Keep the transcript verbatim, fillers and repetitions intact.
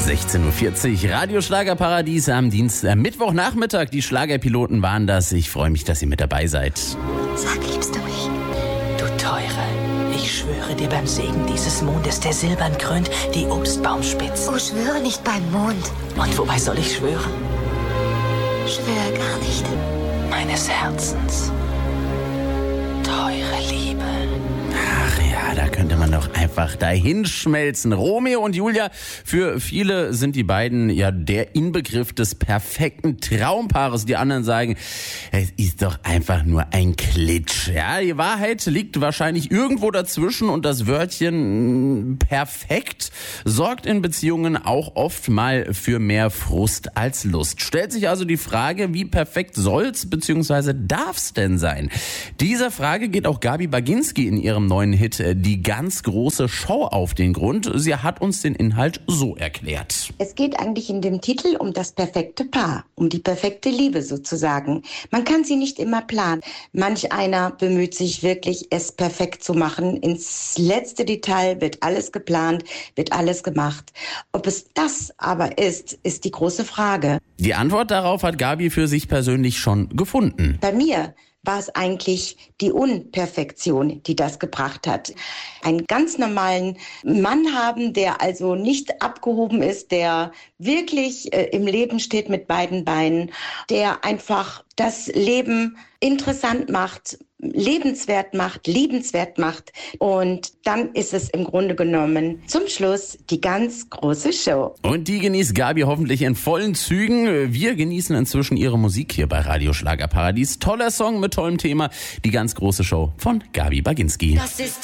sechzehn Uhr vierzig, Radio Schlagerparadies am Dienst, äh, Mittwochnachmittag. Die Schlagerpiloten waren das. Ich freue mich, dass ihr mit dabei seid. Sag, liebst du mich? Du Teure, ich schwöre dir beim Segen dieses Mondes, der silbern krönt, die Obstbaumspitze. Oh, schwöre nicht beim Mond. Und wobei soll ich schwören? Schwöre gar nicht. Meines Herzens. Teure Liebe. Ach ja, da könnte man doch einfach dahinschmelzen. Romeo und Julia, für viele sind die beiden ja der Inbegriff des perfekten Traumpaares. Die anderen sagen, es ist doch einfach nur ein Klitsch. Ja, die Wahrheit liegt wahrscheinlich irgendwo dazwischen und das Wörtchen perfekt sorgt in Beziehungen auch oft mal für mehr Frust als Lust. Stellt sich also die Frage, wie perfekt soll's bzw. darf's denn sein? Dieser Frage geht auch Gabi Baginski in ihrem neuen Hit Die ganz große Show auf den Grund. Sie hat uns den Inhalt so erklärt. Es geht eigentlich in dem Titel um das perfekte Paar, um die perfekte Liebe sozusagen. Man kann sie nicht immer planen. Manch einer bemüht sich wirklich, es perfekt zu machen. Ins letzte Detail wird alles geplant, wird alles gemacht. Ob es das aber ist, ist die große Frage. Die Antwort darauf hat Gabi für sich persönlich schon gefunden. Bei mir war es eigentlich die Unperfektion, die das gebracht hat. Einen ganz normalen Mann haben, der also nicht abgehoben ist, der wirklich äh, im Leben steht mit beiden Beinen, der einfach das Leben interessant macht, lebenswert macht, liebenswert macht. Und dann ist es im Grunde genommen zum Schluss die ganz große Show. Und die genießt Gabi hoffentlich in vollen Zügen. Wir genießen inzwischen ihre Musik hier bei Radio Schlagerparadies. Toller Song mit tollem Thema. Die ganz große Show von Gabi Baginski. Das ist